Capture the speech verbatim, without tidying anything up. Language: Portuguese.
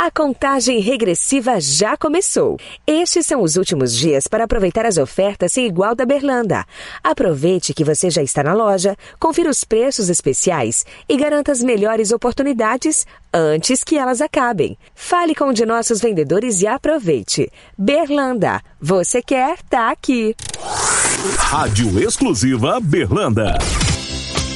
A contagem regressiva já começou. Estes são os últimos dias para aproveitar as ofertas sem igual da Berlanda. Aproveite que você já está na loja, confira os preços especiais e garanta as melhores oportunidades antes que elas acabem. Fale com um de nossos vendedores e aproveite. Berlanda, você quer, tá aqui. Rádio Exclusiva Berlanda.